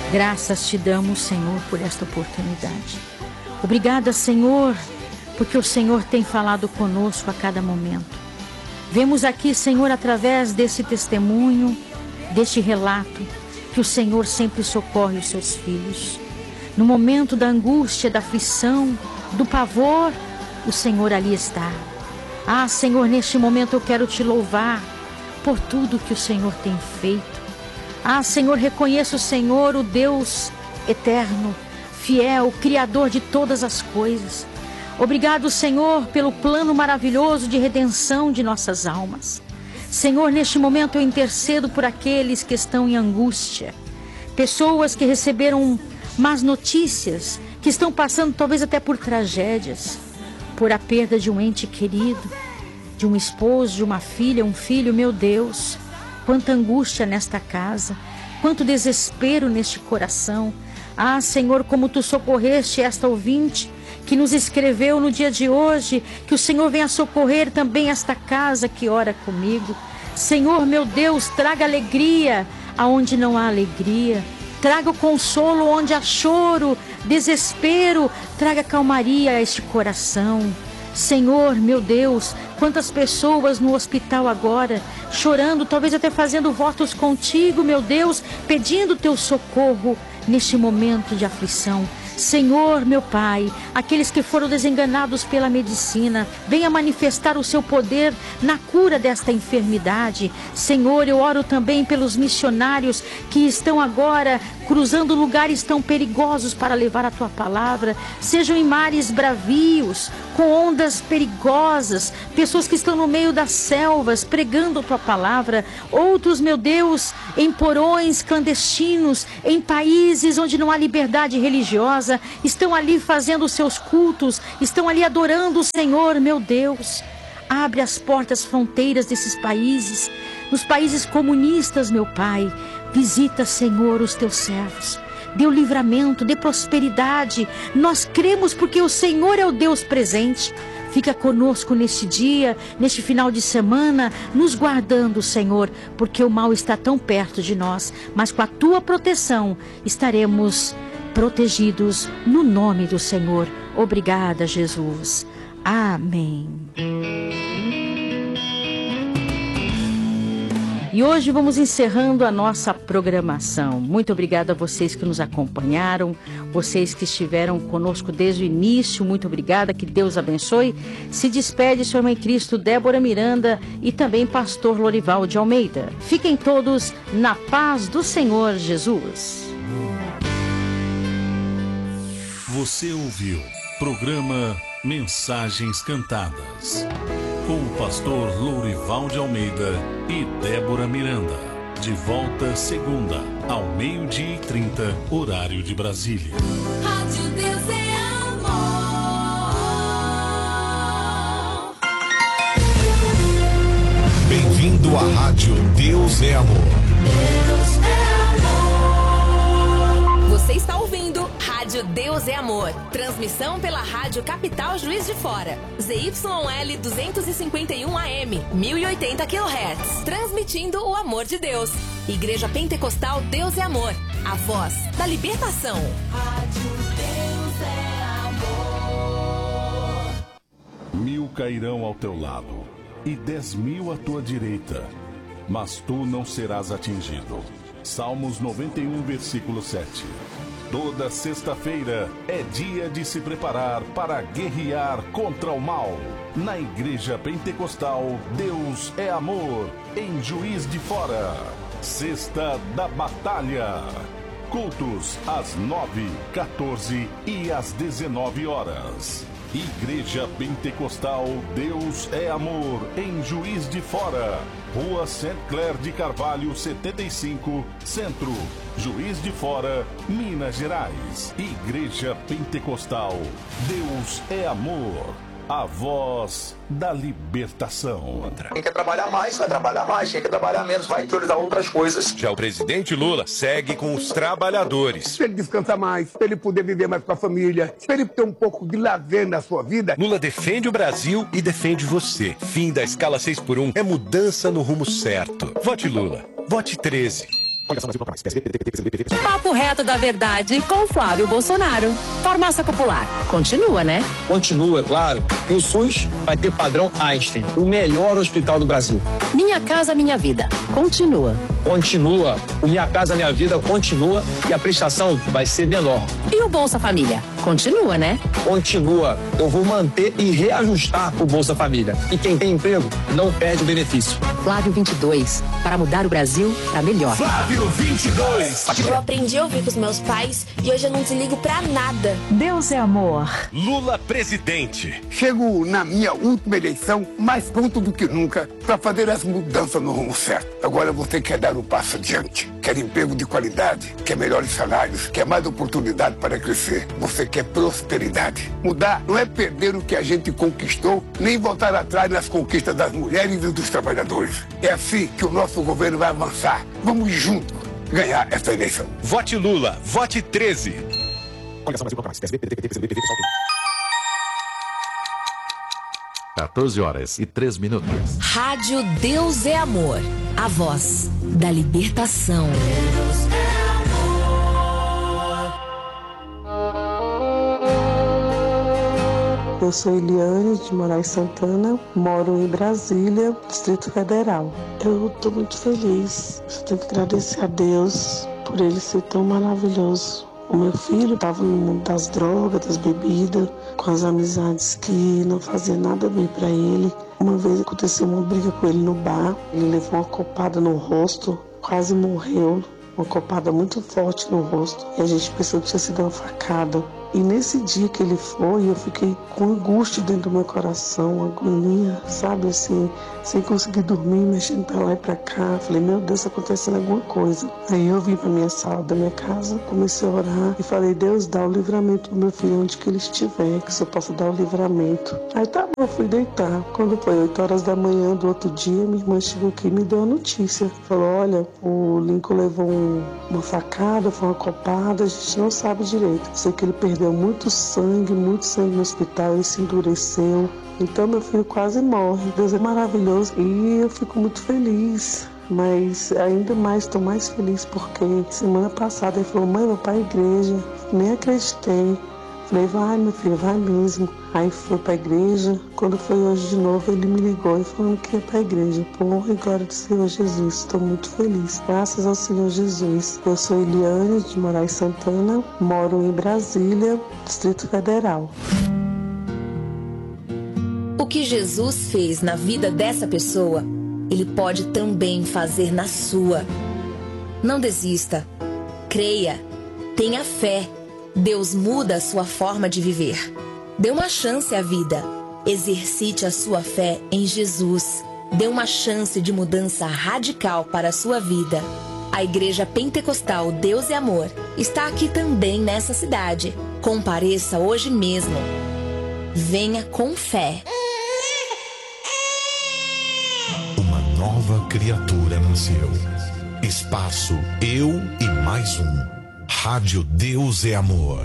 Graças te damos, Senhor, por esta oportunidade. Obrigada, Senhor, porque o Senhor tem falado conosco a cada momento. Vemos aqui, Senhor, através desse testemunho, deste relato, que o Senhor sempre socorre os seus filhos. No momento da angústia, da aflição, do pavor, o Senhor ali está. Ah, Senhor, neste momento eu quero te louvar por tudo que o Senhor tem feito. Ah, Senhor, reconheço o Senhor, o Deus eterno, fiel, Criador de todas as coisas. Obrigado, Senhor, pelo plano maravilhoso de redenção de nossas almas. Senhor, neste momento eu intercedo por aqueles que estão em angústia. Pessoas que receberam más notícias, que estão passando talvez até por tragédias, por a perda de um ente querido, de um esposo, de uma filha, um filho. Meu Deus, quanta angústia nesta casa, quanto desespero neste coração. Ah, Senhor, como tu socorreste esta ouvinte que nos escreveu no dia de hoje, que o Senhor venha socorrer também esta casa que ora comigo. Senhor, meu Deus, traga alegria aonde não há alegria, traga o consolo onde há choro, desespero, traga calmaria a este coração. Senhor, meu Deus, quantas pessoas no hospital agora, chorando, talvez até fazendo votos contigo, meu Deus, pedindo teu socorro neste momento de aflição. Senhor, meu Pai, aqueles que foram desenganados pela medicina, venha manifestar o seu poder na cura desta enfermidade. Senhor, eu oro também pelos missionários que estão agora cruzando lugares tão perigosos para levar a tua palavra, sejam em mares bravios, com ondas perigosas, pessoas que estão no meio das selvas pregando a tua palavra, outros, meu Deus, em porões clandestinos, em países onde não há liberdade religiosa, estão ali fazendo os seus cultos, estão ali adorando o Senhor. Meu Deus, abre as portas, fronteiras desses países, nos países comunistas, meu Pai. Visita, Senhor, os teus servos, dê o livramento, dê prosperidade. Nós cremos porque o Senhor é o Deus presente. Fica conosco neste dia, neste final de semana, nos guardando, Senhor, porque o mal está tão perto de nós, mas com a tua proteção estaremos protegidos no nome do Senhor. Obrigada, Jesus. Amém. E hoje vamos encerrando a nossa programação. Muito obrigada a vocês que nos acompanharam, vocês que estiveram conosco desde o início. Muito obrigada, que Deus abençoe. Se despede sua irmã em Cristo, Débora Miranda, e também pastor Lorival de Almeida. Fiquem todos na paz do Senhor Jesus. Você ouviu programa Mensagens Cantadas, com o pastor Lorival de Almeida e Débora Miranda. De volta segunda, ao 12h30, horário de Brasília. Rádio Deus é amor. Bem-vindo à Rádio Deus é amor. Deus é amor. Você está ouvindo Rádio Deus é Amor. Transmissão pela Rádio Capital Juiz de Fora. ZYL 251 AM, 1080 kHz. Transmitindo o amor de Deus. Igreja Pentecostal Deus é Amor. A voz da libertação. Rádio Deus é amor. 1000 cairão ao teu lado e 10.000 à tua direita, mas tu não serás atingido. Salmos 91, versículo 7. Toda sexta-feira é dia de se preparar para guerrear contra o mal. Na Igreja Pentecostal Deus é Amor, em Juiz de Fora. Sexta da Batalha. Cultos às 9, 14 e às 19 horas. Igreja Pentecostal Deus é Amor, em Juiz de Fora. Rua Saint Clair de Carvalho, 75, Centro, Juiz de Fora, Minas Gerais. Igreja Pentecostal Deus é Amor, a voz da libertação. Quem quer trabalhar mais, vai trabalhar mais. Quem quer trabalhar menos, vai priorizar outras coisas. Já o presidente Lula segue com os trabalhadores. Para ele descansar mais, para ele poder viver mais com a família, para ele ter um pouco de lazer na sua vida. Lula defende o Brasil e defende você. Fim da escala 6x1 é mudança no rumo certo. Vote Lula. Vote 13. Papo reto da verdade com Flávio Bolsonaro. Farmácia Popular. Continua, né? Continua, claro. E o SUS vai ter padrão Einstein, o melhor hospital do Brasil. Minha Casa Minha Vida. Continua. Continua. O Minha Casa Minha Vida continua e a prestação vai ser menor. E o Bolsa Família? Continua, né? Continua. Eu vou manter e reajustar o Bolsa Família. E quem tem emprego não perde o benefício. Flávio 22. Para mudar o Brasil para melhor. Flávio 22. Eu aprendi a ouvir com os meus pais e hoje eu não desligo pra nada. Deus é amor. Lula presidente. Chego na minha última eleição mais pronto do que nunca para fazer as mudanças no rumo certo. Agora você quer dar um passo adiante, quer emprego de qualidade, quer melhores salários, quer mais oportunidade para crescer. Você quer prosperidade. Mudar não é perder o que a gente conquistou, nem voltar atrás nas conquistas das mulheres e dos trabalhadores. É assim que o nosso governo vai avançar. Vamos juntos ganhar essa eleição. Vote Lula, vote 13. 14h03. Rádio Deus é Amor. A voz da libertação. Eu sou Eliane de Moraes Santana, moro em Brasília, Distrito Federal. Eu estou muito feliz, eu tenho que agradecer a Deus por ele ser tão maravilhoso. O meu filho estava no mundo das drogas, das bebidas, com as amizades que não faziam nada bem para ele. Uma vez aconteceu uma briga com ele no bar, ele levou uma copada no rosto, quase morreu. Uma copada muito forte no rosto e a gente pensou que tinha sido uma facada. E nesse dia que ele foi, eu fiquei com angústia dentro do meu coração, agonia, sabe, assim, sem conseguir dormir, mexendo pra lá e pra cá. Falei, meu Deus, tá acontecendo alguma coisa. Aí eu vim pra minha sala da minha casa, comecei a orar e falei, Deus, dá o livramento pro meu filho onde que ele estiver, que eu possa dar o livramento. Aí tá bom, fui deitar. Quando foi 8 horas da manhã do outro dia, minha irmã chegou aqui e me deu a notícia. Falou, olha, o Lincoln levou uma facada, foi uma copada, a gente não sabe direito. Sei que ele perdeu muito sangue no hospital, ele se endureceu. Então meu filho quase morre. Deus é maravilhoso e eu fico muito feliz. Mas ainda mais, estou mais feliz porque semana passada ele falou, mãe, vou para a igreja. Nem acreditei. Falei, vai meu filho, vai mesmo. Aí foi para a igreja. Quando foi hoje de novo, ele me ligou e falou que ia para a igreja. Por honra e glória do Senhor Jesus. Estou muito feliz. Graças ao Senhor Jesus. Eu sou Eliane de Moraes Santana. Moro em Brasília, Distrito Federal. O que Jesus fez na vida dessa pessoa, Ele pode também fazer na sua. Não desista. Creia. Tenha fé. Deus muda a sua forma de viver. Dê uma chance à vida. Exercite a sua fé em Jesus. Dê uma chance de mudança radical para a sua vida. A Igreja Pentecostal Deus é Amor está aqui também nessa cidade. Compareça hoje mesmo. Venha com fé. Uma nova criatura nasceu. Espaço Eu e Mais Um. Rádio Deus é Amor.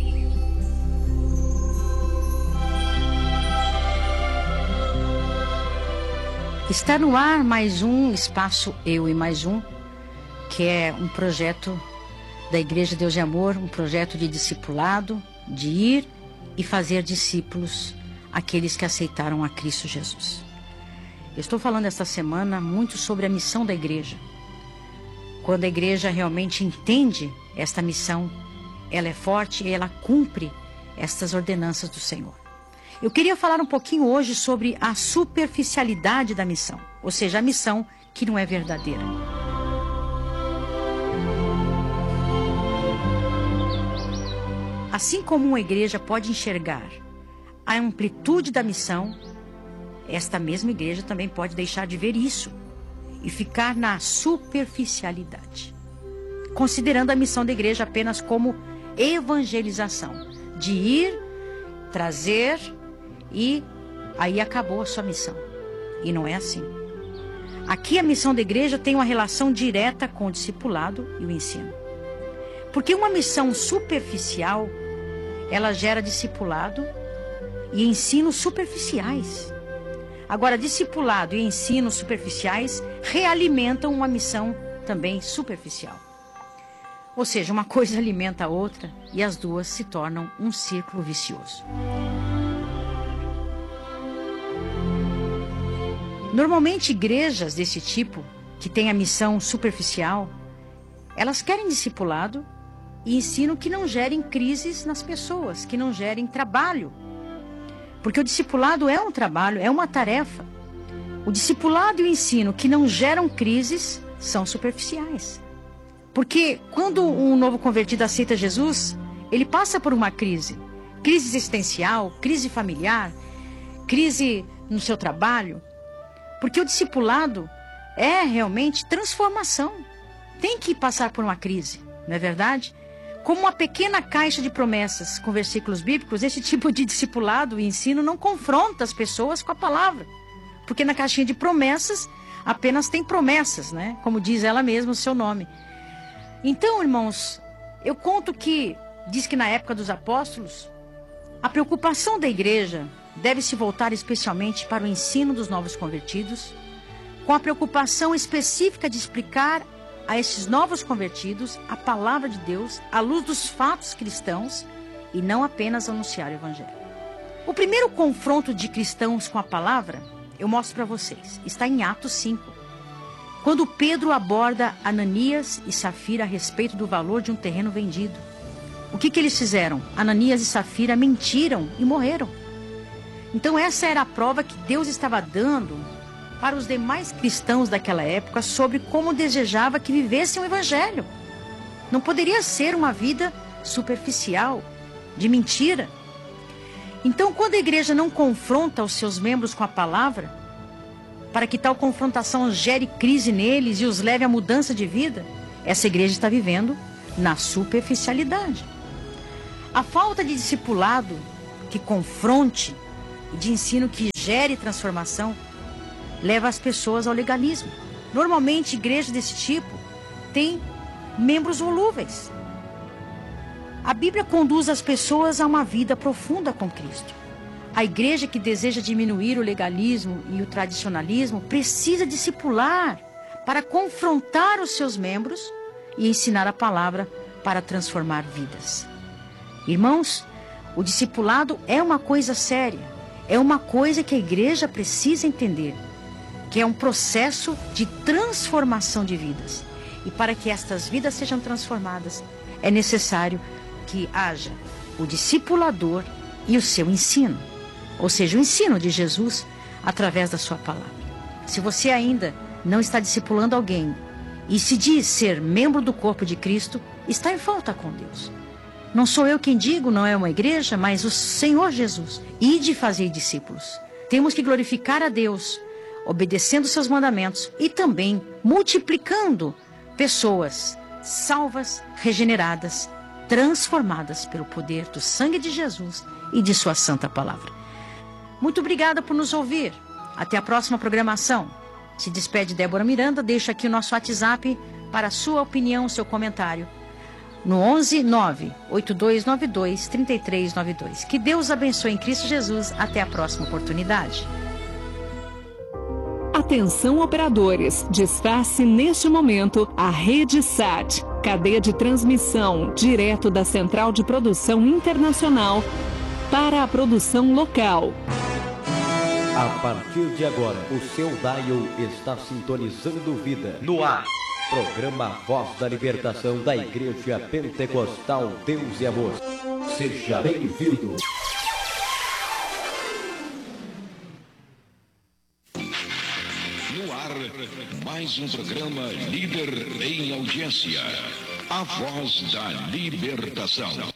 Está no ar mais um Espaço Eu e Mais Um, que é um projeto da Igreja Deus é Amor, um projeto de discipulado, de ir e fazer discípulos aqueles que aceitaram a Cristo Jesus. Eu estou falando esta semana muito sobre a missão da igreja. Quando a igreja realmente entende esta missão, ela é forte e ela cumpre estas ordenanças do Senhor. Eu queria falar um pouquinho hoje sobre a superficialidade da missão, ou seja, a missão que não é verdadeira. Assim como uma igreja pode enxergar a amplitude da missão, esta mesma igreja também pode deixar de ver isso e ficar na superficialidade, considerando a missão da igreja apenas como evangelização, de ir, trazer e aí acabou a sua missão. E não é assim. Aqui a missão da igreja tem uma relação direta com o discipulado e o ensino. Porque uma missão superficial, ela gera discipulado e ensinos superficiais. Agora, discipulado e ensinos superficiais realimentam uma missão também superficial. Ou seja, uma coisa alimenta a outra e as duas se tornam um círculo vicioso. Normalmente, igrejas desse tipo, que têm a missão superficial, elas querem discipulado e ensino que não gerem crises nas pessoas, que não gerem trabalho. Porque o discipulado é um trabalho, é uma tarefa. O discipulado e o ensino que não geram crises são superficiais. Porque quando um novo convertido aceita Jesus, ele passa por uma crise. Crise existencial, crise familiar, crise no seu trabalho. Porque o discipulado é realmente transformação. Tem que passar por uma crise, não é verdade? Como uma pequena caixa de promessas com versículos bíblicos, esse tipo de discipulado e ensino não confronta as pessoas com a palavra. Porque na caixinha de promessas apenas tem promessas, né? Como diz ela mesma o seu nome. Então, irmãos, eu conto que, diz que na época dos apóstolos, a preocupação da igreja deve se voltar especialmente para o ensino dos novos convertidos, com a preocupação específica de explicar a esses novos convertidos a palavra de Deus à luz dos fatos cristãos e não apenas anunciar o evangelho. O primeiro confronto de cristãos com a palavra, eu mostro para vocês, está em Atos 5. Quando Pedro aborda Ananias e Safira a respeito do valor de um terreno vendido. O que eles fizeram? Ananias e Safira mentiram e morreram. Então essa era a prova que Deus estava dando para os demais cristãos daquela época sobre como desejava que vivessem o evangelho. Não poderia ser uma vida superficial, de mentira. Então, quando a igreja não confronta os seus membros com a palavra, para que tal confrontação gere crise neles e os leve à mudança de vida, essa igreja está vivendo na superficialidade. A falta de discipulado que confronte e de ensino que gere transformação leva as pessoas ao legalismo. Normalmente, igrejas desse tipo têm membros volúveis. A Bíblia conduz as pessoas a uma vida profunda com Cristo. A igreja que deseja diminuir o legalismo e o tradicionalismo precisa discipular para confrontar os seus membros e ensinar a palavra para transformar vidas. Irmãos, o discipulado é uma coisa séria, é uma coisa que a igreja precisa entender, que é um processo de transformação de vidas. E para que estas vidas sejam transformadas, é necessário que haja o discipulador e o seu ensino. Ou seja, o ensino de Jesus através da sua palavra. Se você ainda não está discipulando alguém e se diz ser membro do corpo de Cristo, está em falta com Deus. Não sou eu quem digo, não é uma igreja, mas o Senhor Jesus. Ide fazer discípulos. Temos que glorificar a Deus, obedecendo seus mandamentos e também multiplicando pessoas salvas, regeneradas, transformadas pelo poder do sangue de Jesus e de sua santa palavra. Muito obrigada por nos ouvir. Até a próxima programação. Se despede Débora Miranda, deixa aqui o nosso WhatsApp para a sua opinião, seu comentário. No 11 9 8292 3392. Que Deus abençoe em Cristo Jesus. Até a próxima oportunidade. Atenção, operadores. Desface neste momento a Rede SAT, cadeia de transmissão direto da Central de Produção Internacional para a produção local. A partir de agora, o seu dial está sintonizando vida. No ar, programa Voz da Libertação da Igreja Pentecostal Deus e Amor. Seja bem-vindo. No ar, mais um programa líder em audiência. A Voz da Libertação.